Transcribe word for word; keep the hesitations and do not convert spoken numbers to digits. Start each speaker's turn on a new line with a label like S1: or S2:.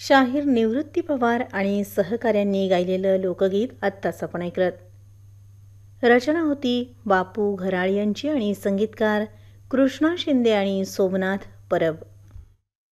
S1: शाहीर निवृत्ती पवार आणि सहकाऱ्यांनी गायलेलं लोकगीत आत्ताच आपण ऐकलं. रचना होती बापू घराळ यांची आणि संगीतकार कृष्णा शिंदे आणि सोमनाथ परब.